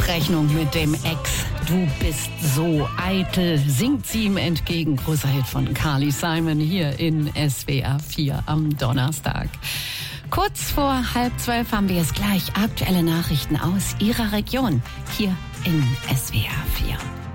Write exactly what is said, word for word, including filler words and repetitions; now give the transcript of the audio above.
Abrechnung mit dem Ex. Du bist so eitel, singt sie ihm entgegen. Großer Hit von Carly Simon hier in S W R vier am Donnerstag. Kurz vor halb zwölf haben wir jetzt gleich aktuelle Nachrichten aus Ihrer Region hier in S W R vier.